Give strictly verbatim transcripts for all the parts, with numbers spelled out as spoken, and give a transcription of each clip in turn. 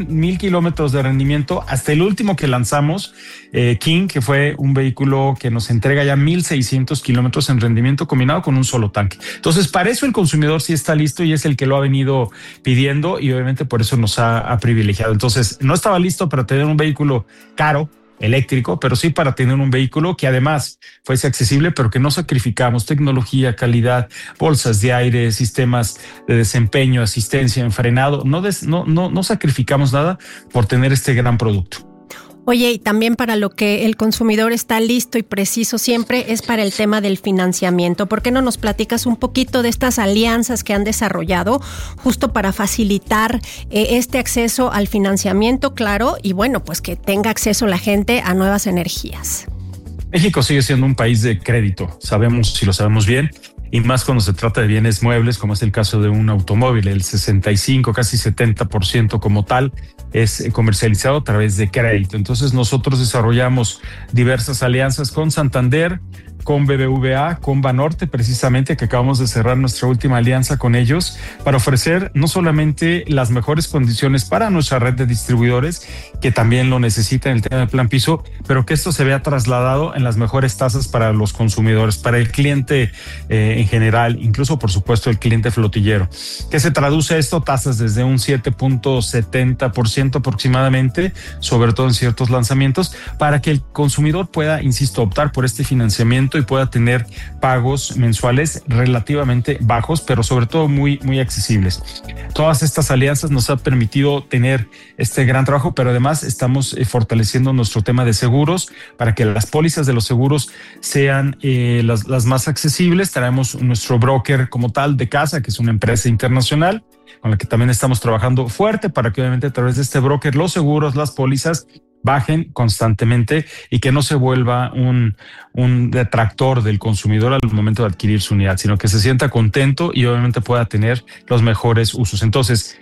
mil kilómetros de rendimiento hasta el último que lanzamos, eh, King, que fue un vehículo que nos entrega ya mil seiscientos kilómetros en rendimiento combinado con un solo tanque. Entonces, para eso el consumidor sí está listo y es el que lo ha venido pidiendo y obviamente por eso nos ha, ha privilegiado. Entonces, no estaba listo para tener un vehículo caro, eléctrico, pero sí para tener un vehículo que además fuese accesible, pero que no sacrificamos tecnología, calidad, bolsas de aire, sistemas de desempeño, asistencia en frenado. No, des, no, no, no sacrificamos nada por tener este gran producto. Oye, y también para lo que el consumidor está listo y preciso siempre es para el tema del financiamiento. ¿Por qué no nos platicas un poquito de estas alianzas que han desarrollado justo para facilitar eh, este acceso al financiamiento, claro, y bueno, pues que tenga acceso la gente a nuevas energías? México sigue siendo un país de crédito, sabemos, si lo sabemos bien, y más cuando se trata de bienes muebles, como es el caso de un automóvil. El sesenta y cinco, casi setenta por ciento como tal es comercializado a través de crédito. Entonces nosotros desarrollamos diversas alianzas con Santander, con B B V A, con Banorte, precisamente, que acabamos de cerrar nuestra última alianza con ellos para ofrecer no solamente las mejores condiciones para nuestra red de distribuidores, que también lo necesitan en el tema del plan piso, pero que esto se vea trasladado en las mejores tasas para los consumidores, para el cliente eh, en general, incluso por supuesto el cliente flotillero. ¿Qué se traduce esto? Tasas desde un siete punto setenta por ciento aproximadamente, sobre todo en ciertos lanzamientos, para que el consumidor pueda, insisto, optar por este financiamiento y pueda tener pagos mensuales relativamente bajos, pero sobre todo muy, muy accesibles. Todas estas alianzas nos han permitido tener este gran trabajo, pero además estamos eh, fortaleciendo nuestro tema de seguros para que las pólizas de los seguros sean eh, las, las más accesibles. Traemos nuestro broker como tal de casa, que es una empresa internacional con la que también estamos trabajando fuerte para que obviamente a través de este broker los seguros, las pólizas bajen constantemente y que no se vuelva un, un detractor del consumidor al momento de adquirir su unidad, sino que se sienta contento y obviamente pueda tener los mejores usos. Entonces,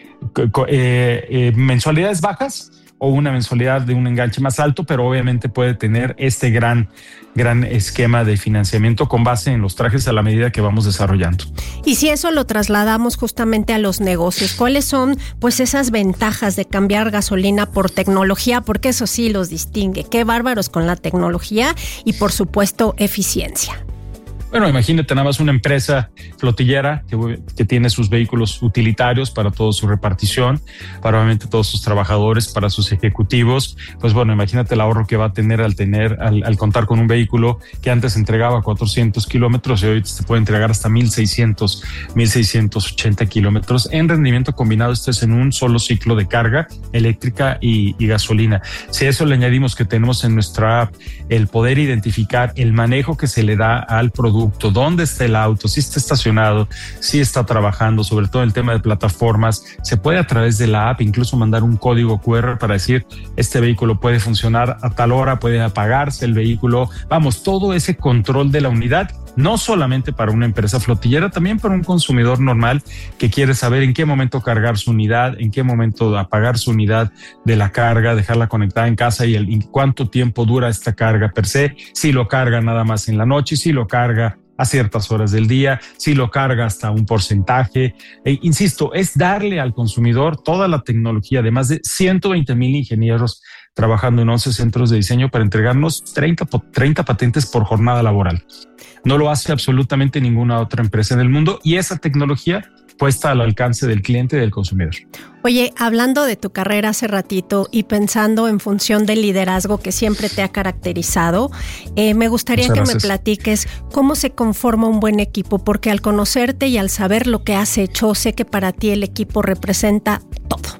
eh, eh, mensualidades bajas o una mensualidad de un enganche más alto, pero obviamente puede tener este gran, gran esquema de financiamiento con base en los trajes a la medida que vamos desarrollando. Y si eso lo trasladamos justamente a los negocios, ¿cuáles son pues esas ventajas de cambiar gasolina por tecnología? Porque eso sí los distingue. Qué bárbaros con la tecnología y por supuesto eficiencia. Bueno, imagínate nada más una empresa flotillera que, que tiene sus vehículos utilitarios para toda su repartición, para obviamente todos sus trabajadores, para sus ejecutivos. Pues bueno, imagínate el ahorro que va a tener al tener, al, al contar con un vehículo que antes entregaba cuatrocientos kilómetros y hoy se puede entregar hasta mil seiscientos, mil seiscientos ochenta kilómetros en rendimiento combinado. Esto es en un solo ciclo de carga eléctrica y, y gasolina. Si a eso le añadimos que tenemos en nuestra app el poder identificar el manejo que se le da al producto, dónde está el auto, si está estacionado, si está trabajando, sobre todo el tema de plataformas, se puede a través de la app incluso mandar un código cu erre para decir este vehículo puede funcionar a tal hora, puede apagarse el vehículo. Vamos, todo ese control de la unidad, no solamente para una empresa flotillera, también para un consumidor normal que quiere saber en qué momento cargar su unidad, en qué momento apagar su unidad de la carga, dejarla conectada en casa y el, en cuánto tiempo dura esta carga per se, si lo carga nada más en la noche, si lo carga a ciertas horas del día, si lo carga hasta un porcentaje. E, insisto, es darle al consumidor toda la tecnología de más de ciento veinte mil ingenieros trabajando en once centros de diseño para entregarnos treinta, treinta patentes por jornada laboral. No lo hace absolutamente ninguna otra empresa en el mundo y esa tecnología puesta al alcance del cliente y del consumidor. Oye, hablando de tu carrera hace ratito y pensando en función del liderazgo que siempre te ha caracterizado, eh, me gustaría Muchas que gracias. me platiques cómo se conforma un buen equipo, porque al conocerte y al saber lo que has hecho, sé que para ti el equipo representa todo.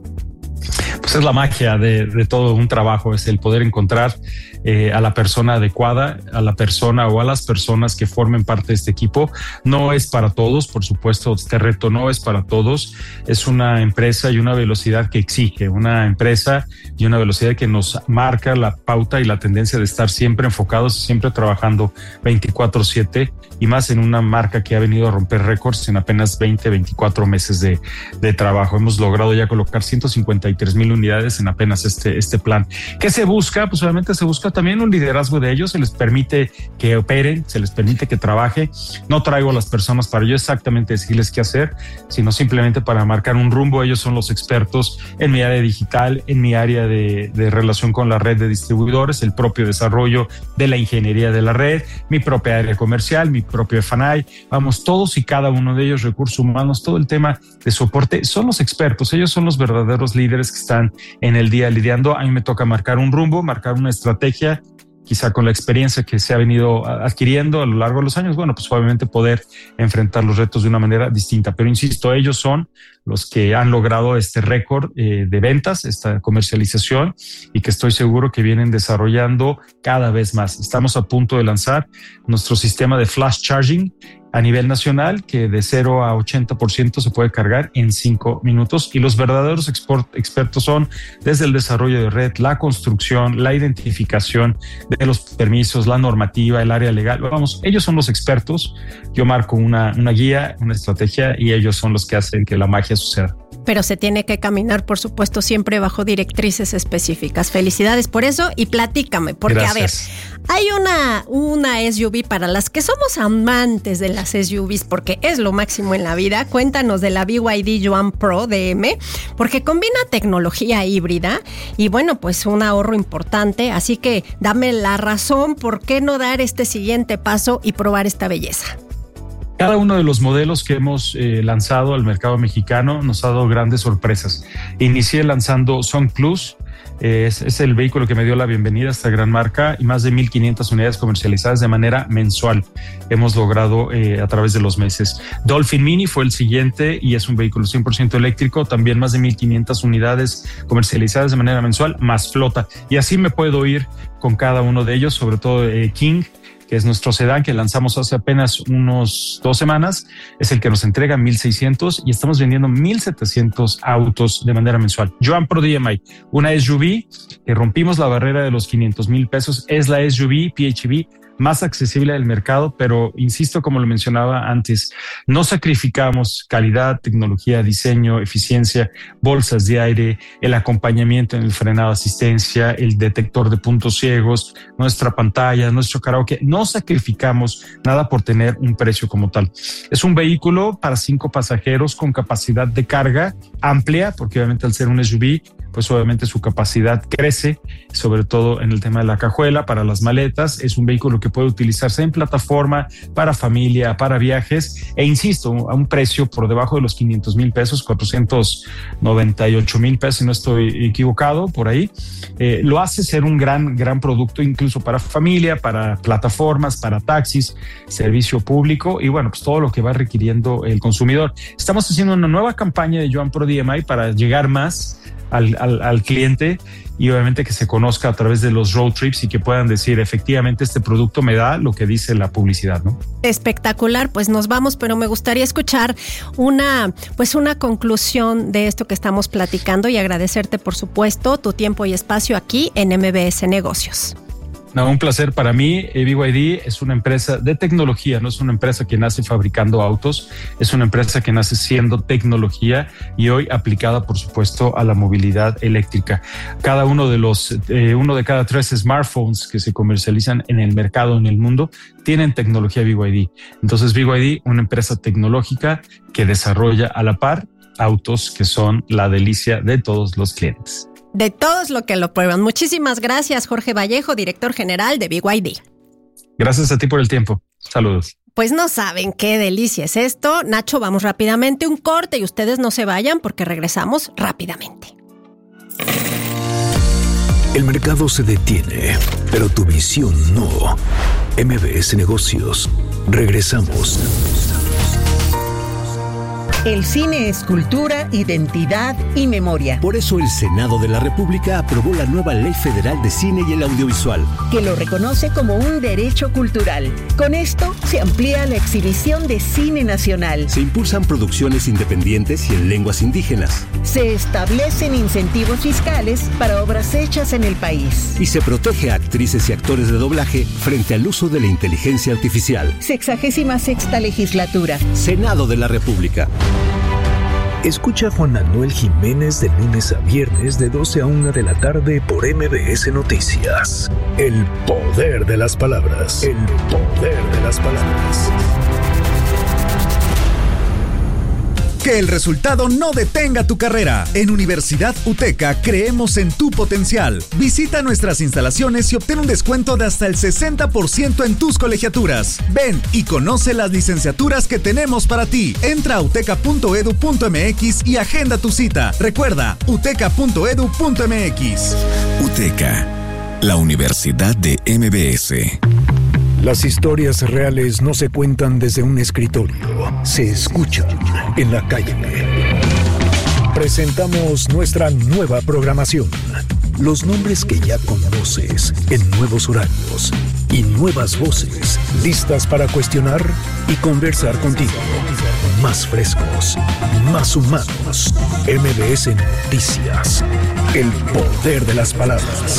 Pues es la magia de, de todo un trabajo, es el poder encontrar eh, a la persona adecuada, a la persona o a las personas que formen parte de este equipo. No es para todos, por supuesto, este reto no es para todos. Es una empresa y una velocidad que exige, una empresa y una velocidad que nos marca la pauta y la tendencia de estar siempre enfocados, siempre trabajando veinticuatro siete y más en una marca que ha venido a romper récords en apenas veinte, veinticuatro meses de, de trabajo. Hemos logrado ya colocar ciento cincuenta y tres mil unidades unidades en apenas este, este plan. ¿Qué se busca? Pues obviamente se busca también un liderazgo de ellos, se les permite que operen, se les permite que trabaje. No traigo a las personas para yo exactamente decirles qué hacer, sino simplemente para marcar un rumbo. Ellos son los expertos en mi área digital, en mi área de, de relación con la red de distribuidores, el propio desarrollo de la ingeniería de la red, mi propia área comercial, mi propio F and I. Vamos, todos y cada uno de ellos, recursos humanos, todo el tema de soporte, son los expertos. Ellos son los verdaderos líderes que están en el día lidiando. A mí me toca marcar un rumbo, marcar una estrategia, quizá con la experiencia que se ha venido adquiriendo a lo largo de los años, bueno, pues obviamente poder enfrentar los retos de una manera distinta. Pero insisto, ellos son los que han logrado este récord eh, de ventas, esta comercialización, y que estoy seguro que vienen desarrollando cada vez más. Estamos a punto de lanzar nuestro sistema de flash charging a nivel nacional, que de cero a ochenta por ciento se puede cargar en cinco minutos. Y los verdaderos export, expertos son desde el desarrollo de red, la construcción, la identificación de los permisos, la normativa, el área legal. Vamos, ellos son los expertos. Yo marco una, una guía, una estrategia, y ellos son los que hacen que la magia suceda. Pero se tiene que caminar, por supuesto, siempre bajo directrices específicas. Felicidades por eso y platícame, porque Gracias. a ver, hay una, una S U V para las que somos amantes de las S U Vs, porque es lo máximo en la vida. Cuéntanos de la B Y D Yuan Pro D M, porque combina tecnología híbrida y bueno, pues un ahorro importante. Así que dame la razón por qué no dar este siguiente paso y probar esta belleza. Cada uno de los modelos que hemos eh, lanzado al mercado mexicano nos ha dado grandes sorpresas. Inicié lanzando Song Plus, eh, es, es el vehículo que me dio la bienvenida a esta gran marca, y más de mil quinientas unidades comercializadas de manera mensual hemos logrado eh, a través de los meses. Dolphin Mini fue el siguiente y es un vehículo cien por ciento eléctrico, también más de mil quinientas unidades comercializadas de manera mensual, más flota. Y así me puedo ir con cada uno de ellos, sobre todo eh, King, que es nuestro sedán que lanzamos hace apenas unos dos semanas, es el que nos entrega mil seiscientos y estamos vendiendo mil setecientos autos de manera mensual. Yuan Pro D M I, una S U V que rompimos la barrera de los quinientos mil pesos, es la S U V P H E V más accesible del mercado, pero insisto, como lo mencionaba antes, no sacrificamos calidad, tecnología, diseño, eficiencia, bolsas de aire, el acompañamiento en el frenado, asistencia, el detector de puntos ciegos, nuestra pantalla, nuestro karaoke. No sacrificamos nada por tener un precio como tal. Es un vehículo para cinco pasajeros con capacidad de carga amplia, porque obviamente al ser un S U V, pues obviamente su capacidad crece, sobre todo en el tema de la cajuela, para las maletas. Es un vehículo que puede utilizarse en plataforma, para familia, para viajes, e insisto, a un precio por debajo de los quinientos mil pesos, cuatrocientos noventa y ocho mil pesos, si no estoy equivocado, por ahí. Eh, lo hace ser un gran, gran producto, incluso para familia, para plataformas, para taxis, servicio público, y bueno, pues todo lo que va requiriendo el consumidor. Estamos haciendo una nueva campaña de Yuan Pro D M I para llegar más Al, al, al cliente, y obviamente que se conozca a través de los road trips y que puedan decir, efectivamente este producto me da lo que dice la publicidad, ¿no? Espectacular, pues nos vamos, pero me gustaría escuchar una, pues una conclusión de esto que estamos platicando y agradecerte, por supuesto, tu tiempo y espacio aquí en M B S Negocios. No, un placer para mí. B Y D es una empresa de tecnología, no es una empresa que nace fabricando autos, es una empresa que nace siendo tecnología y hoy aplicada, por supuesto, a la movilidad eléctrica. Cada uno de los, eh, uno de cada tres smartphones que se comercializan en el mercado, en el mundo, tienen tecnología B Y D. Entonces, B Y D, una empresa tecnológica que desarrolla a la par autos que son la delicia de todos los clientes. De todos lo que lo prueban. Muchísimas gracias, Jorge Vallejo, director general de B Y D. Gracias a ti por el tiempo. Saludos. Pues no saben qué delicia es esto. Nacho, vamos rápidamente un corte y ustedes no se vayan porque regresamos rápidamente. El mercado se detiene, pero tu visión no. M B S Negocios. Regresamos. El cine es cultura, identidad y memoria. Por eso el Senado de la República aprobó la nueva Ley Federal de Cine y el Audiovisual, que lo reconoce como un derecho cultural. Con esto se amplía la exhibición de cine nacional. Se impulsan producciones independientes y en lenguas indígenas. Se establecen incentivos fiscales para obras hechas en el país. Y se protege a actrices y actores de doblaje frente al uso de la inteligencia artificial. Sexagésima sexta legislatura. Senado de la República. Escucha a Juan Manuel Jiménez de lunes a viernes de doce a una de la tarde por M B S Noticias. El poder de las palabras. El poder de las palabras. Que el resultado no detenga tu carrera. En Universidad UTECA creemos en tu potencial. Visita nuestras instalaciones y obtén un descuento de hasta el sesenta por ciento en tus colegiaturas. Ven y conoce las licenciaturas que tenemos para ti. Entra a uteca punto edu punto m x y agenda tu cita. Recuerda, uteca punto edu punto m x. UTECA, la Universidad de M B S. Las historias reales no se cuentan desde un escritorio, se escuchan en la calle. Presentamos nuestra nueva programación. Los nombres que ya conoces en nuevos horarios y nuevas voces listas para cuestionar y conversar contigo. Más frescos, más humanos. M B S Noticias. El poder de las palabras.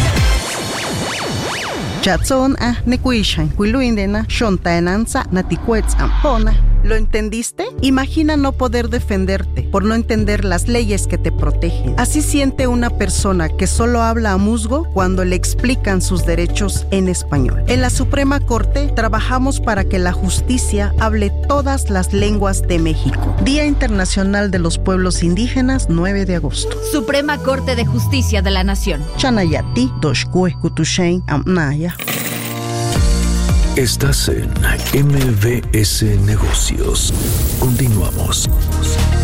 Chatson a nekuishan, kuiluindena, shontaenanza, naticuetz ampona. ¿Lo entendiste? Imagina no poder defenderte por no entender las leyes que te protegen. Así siente una persona que solo habla a musgo cuando le explican sus derechos en español. En la Suprema Corte trabajamos para que la justicia hable todas las lenguas de México. Día Internacional de los Pueblos Indígenas, nueve de agosto. Suprema Corte de Justicia de la Nación. Chanayati, Doshkue, Kutushain, Amnaya. Estás en M B S Negocios. Continuamos.